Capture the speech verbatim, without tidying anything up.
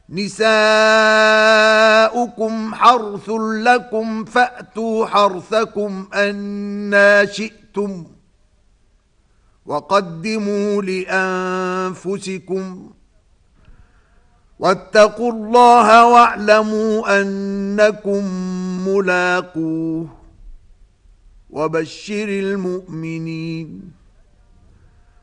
نساؤكم حرث لكم فأتوا حرثكم أنى شئتم وقدموا لأنفسكم واتقوا الله واعلموا أنكم ملاقوه وبشر المؤمنين